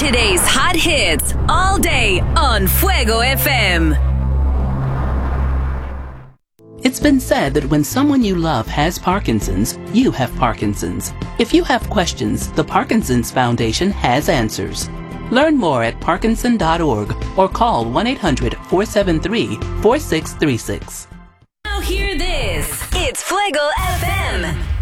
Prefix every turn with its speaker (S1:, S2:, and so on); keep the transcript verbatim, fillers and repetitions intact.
S1: Today's hot hits all day on Fuego F M.
S2: It's been said that when someone you love has Parkinson's, you have Parkinson's. If you have questions, the Parkinson's Foundation has answers. Learn more at parkinson dot org or call one eight hundred, four seven three, four six three six.
S1: Now hear this. It's Fuego F M.